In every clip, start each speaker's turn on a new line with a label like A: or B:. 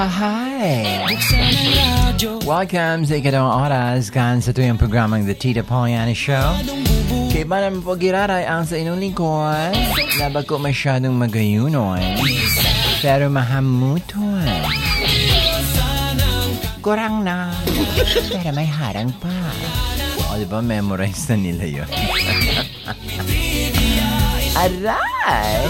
A: Hi! Welcome sa ikadawang oras kan sa tuyong programang The Tita Poliana Show. Kay Manang Pagiraray ang sa inyong lingkod. Labag ko masyadong magayunon, pero mahamuton. Kurang na, pero may harang pa. O diba, memorize na nila yun. Aray!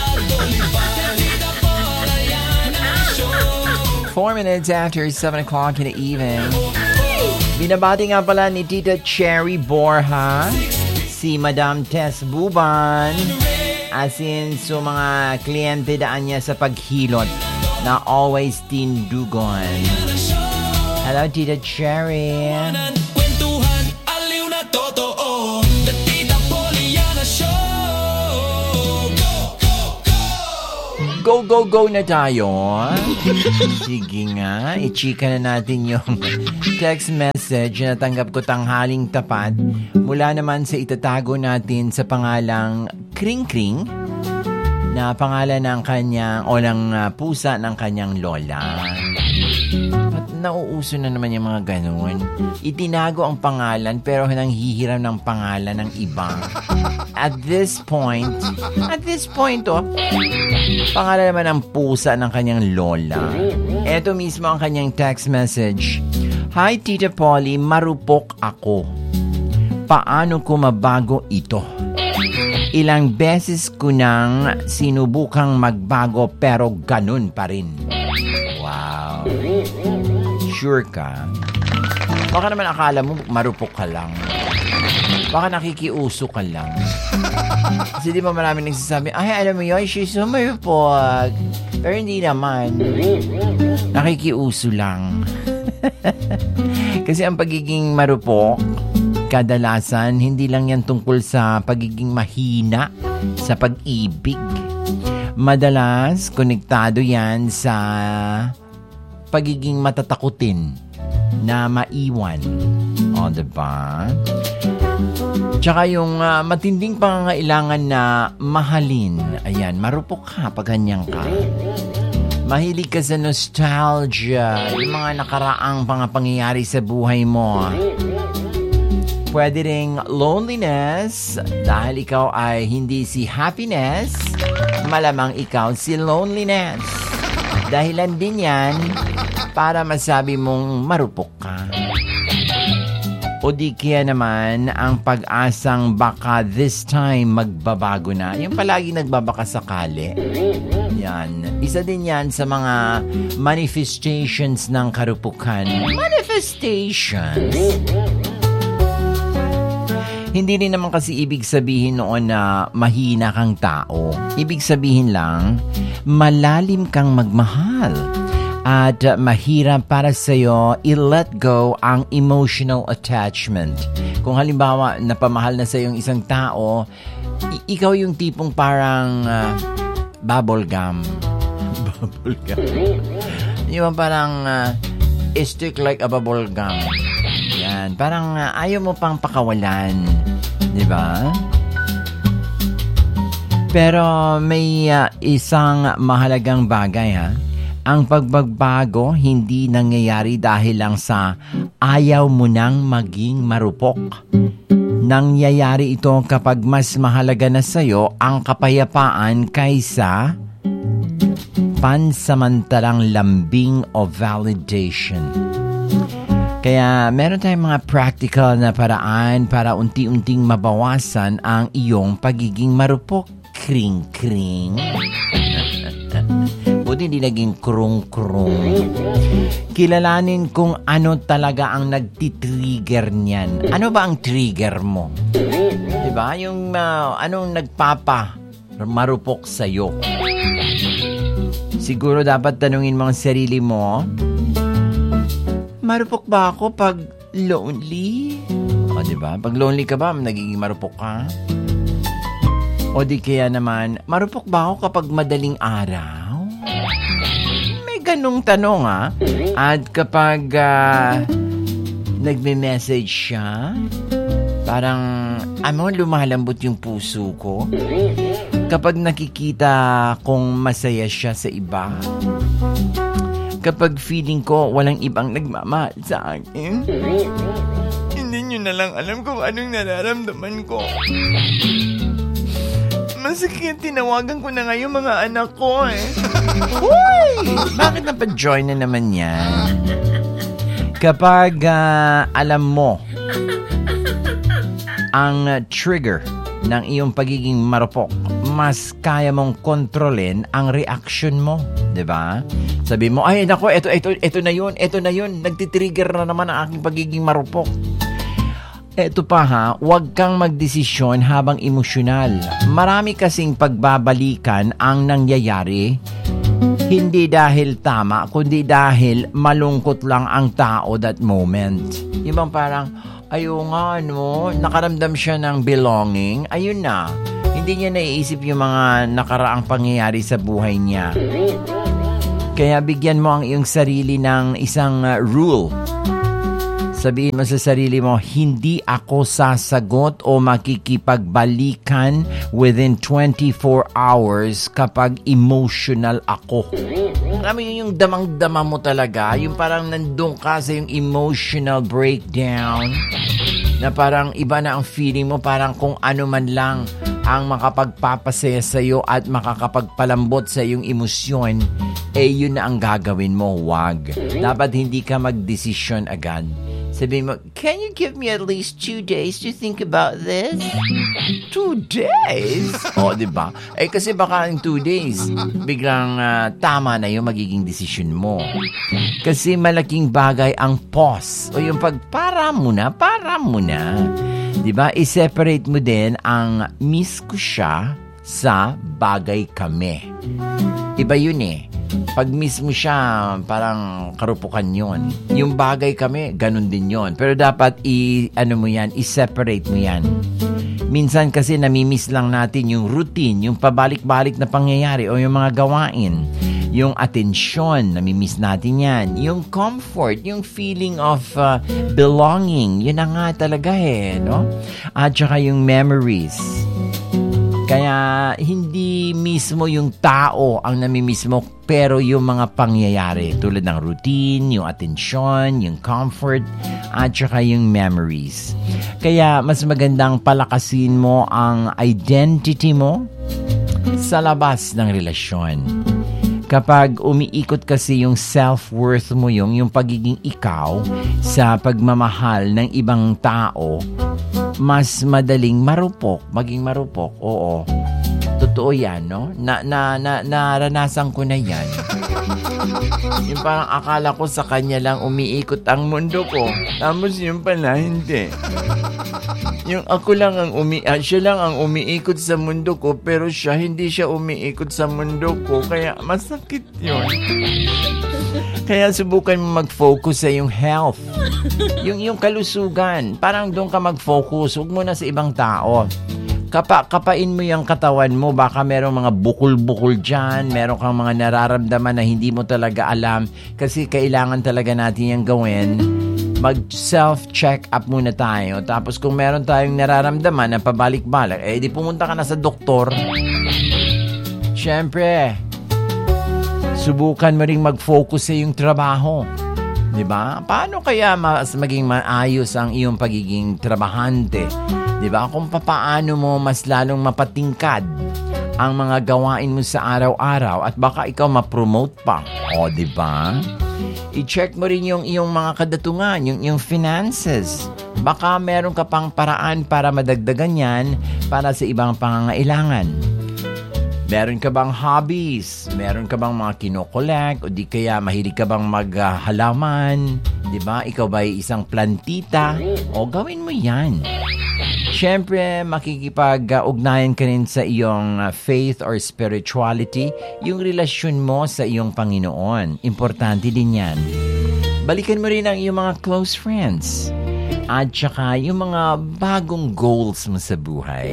A: 4 minutes after 7 o'clock in the evening. Binabati nga pala ni Tita Cherry Borja, si Madam Tess Buban, as in so mga kliyente daan niya sa paghilot na always tindugon. Hello, Tita Cherry. Go, go, go na tayo. Sige nga, i-chika na natin yung text message na tanggap ko tanghaling tapat mula naman sa itatago natin sa pangalang Kring Kring, na pangalan ng kanyang o ng pusa ng kanyang lola. At nauuso na naman yung mga ganun. Itinago ang pangalan pero nanghihiram ng pangalan ng iba. At this point, pangalan naman ng pusa ng kanyang lola. Ito mismo ang kanyang text message. Hi, Tita Polly, marupok ako. Paano ko mabago ito? Ilang beses ko nang sinubukang magbago pero ganun pa rin. Wow. Sure ka? Baka naman akala mo marupok ka lang. Baka nakikiuso ka lang. Kasi di ba maraming nagsasabi, ay, alam mo yun, she's so marupok. Pero hindi naman. Nakikiuso lang. Kasi ang pagiging marupok, kadalasan, hindi lang yan tungkol sa pagiging mahina sa pag-ibig. Madalas, konektado yan sa pagiging matatakutin na maiwan. O, diba? Tsaka yung matinding pangangailangan na mahalin. Ayan, marupok ka pag ganyan ka. Mahilig ka sa nostalgia, yung mga nakaraang pangyayari sa buhay mo. Pwede ring loneliness, dahil ikaw ay hindi si happiness, malamang ikaw si loneliness. Dahilan din yan para masabi mong marupok ka. O di kaya naman ang pag-asang baka this time magbabago na. Yung palagi nagbabaka sakali. Yan. Isa din yan sa mga manifestations ng karupukan. Manifestations! Hindi rin naman kasi ibig sabihin noon na mahina kang tao. Ibig sabihin lang, malalim kang magmahal. At mahirap para sa'yo i-let go ang emotional attachment. Kung halimbawa, napamahal na sa'yo yung isang tao, ikaw yung tipong parang bubble gum. Bubble gum. Yung parang stick like a bubble gum. Yan. Parang ayaw mo pang pakawalan. Di ba? Pero may isang mahalagang bagay, ha? Ang pagbabago hindi nangyayari dahil lang sa ayaw mo nang maging marupok. Nangyayari ito kapag mas mahalaga na sa'yo ang kapayapaan kaysa pansamantalang lambing o validation. Kaya meron tayong mga practical na paraan para unti-unting mabawasan ang iyong pagiging marupok. Kring-kring. Buti hindi naging krung-krung. Kilalanin kung ano talaga ang nagtitrigger niyan. Ano ba ang trigger mo? Diba? Yung anong marupok sa'yo. Siguro dapat tanungin mo ang sarili mo, marupok ba ako pag lonely? O diba? Pag lonely ka ba, nagiging marupok ka? O di kaya naman, marupok ba ako kapag madaling araw? May ganung tanong, ha? At kapag nagme-message siya, parang lumalambot yung puso ko. Kapag nakikita kong masaya siya sa iba, Kapag feeling ko walang ibang nagmamahal sa akin, hindi nyo na lang alam kung anong nararamdaman ko. Masakit, tinawagan ko na nga yung mga anak ko Uy! Bakit napajoin na naman yan? Kapag alam mo ang trigger ng iyong pagiging marupok, mas kaya mong kontrolin ang reaction mo, 'di ba? Sabi mo, ay nako, ito na yun, nagtitrigger na naman ang aking pagiging marupok. Eto pa huwag kang magdesisyon habang emosyonal. Marami kasing pagbabalikan ang nangyayari, hindi dahil tama, kundi dahil malungkot lang ang tao that moment. Yung bang parang, ayun nga, nakaramdam siya ng belonging, ayun na. Hindi niya naiisip yung mga nakaraang pangyayari sa buhay niya. Kaya bigyan mo ang iyong sarili ng isang rule. Sabihin mo sa sarili mo, hindi ako sasagot o makikipagbalikan within 24 hours kapag emotional ako. Alam mo yung damang-dama mo talaga, yung parang nandun ka sa yung emotional breakdown, na parang iba na ang feeling mo, parang kung ano man lang ang makapagpapasaya sa iyo at makakapagpalambot sa iyong emosyon, yun na ang gagawin mo. Wag. Dapat hindi ka magdesisyon agad. Sabihin mo, can you give me at least 2 days to think about this? 2 days? Diba? Kasi baka in 2 days, biglang tama na yung magiging desisyon mo. Kasi malaking bagay ang pause. O yung para muna. Diba? I-separate mo din ang miss ko siya sa bagay kami. Iba yun Pag miss mo siya, parang karupukan yon. Yung bagay kami, ganun din yon. Pero dapat i-separate mo yan. Minsan kasi namimiss lang natin yung routine, yung pabalik-balik na pangyayari o yung mga gawain. Yung atensyon, namimiss natin yan. Yung comfort, yung feeling of belonging, yun na nga talaga no? At saka yung memories. Kaya hindi mismo yung tao ang namimiss mo, pero yung mga pangyayari tulad ng routine, yung atensyon, yung comfort, at saka yung memories. Kaya mas magandang palakasin mo ang identity mo sa labas ng relasyon. Kapag umiikot kasi yung self-worth mo, yung pagiging ikaw sa pagmamahal ng ibang tao, mas madaling maging marupok. Oo. Totoo yan, no? Naranasan ko na yan. Yung parang akala ko sa kanya lang umiikot ang mundo ko. Tapos yung pala, hindi. Yung ako lang siya lang ang umiikot sa mundo ko, pero hindi siya umiikot sa mundo ko. Kaya masakit yun. Kaya subukan mo mag-focus sa yung health. Yung kalusugan. Parang doon ka mag-focus. Huwag mo na sa ibang tao. Kapain mo yung katawan mo. Baka merong mga bukol-bukol dyan. Meron kang mga nararamdaman na hindi mo talaga alam. Kasi kailangan talaga natin yung gawin. Mag-self-check up muna tayo. Tapos kung meron tayong nararamdaman na pabalik-balik, di pumunta ka na sa doktor. Siyempre, subukan mo ring mag-focus sa iyong trabaho. Diba? Paano kaya mas maging maayos ang iyong pagiging trabahante? Diba? Kung paano mo mas lalong mapatingkad ang mga gawain mo sa araw-araw at baka ikaw ma-promote pa. Diba? I-check mo rin yung iyong mga kadatungan, yung finances. Baka meron ka pang paraan para madagdagan yan para sa ibang pangangailangan. Meron ka bang hobbies? Meron ka bang mga kinokolek? O di kaya mahilig ka bang maghalaman? Diba? Ikaw ba ay isang plantita? O gawin mo yan. Siyempre, makikipag-ugnayan ka rin sa iyong faith or spirituality, yung relasyon mo sa iyong Panginoon. Importante din yan. Balikan mo rin ang iyong mga close friends. At saka yung mga bagong goals mo sa buhay.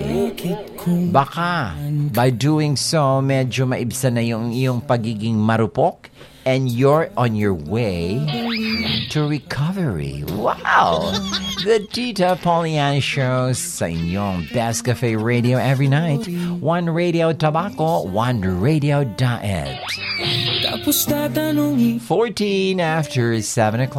A: Baka, by doing so, medyo maibsan na yung iyong pagiging marupok and you're on your way to recovery. Wow! The Tita Poliana Show sa inyong Best Cafe Radio every night. One Radio Tabaco, one Radio Diet. 14 after 7 o'clock.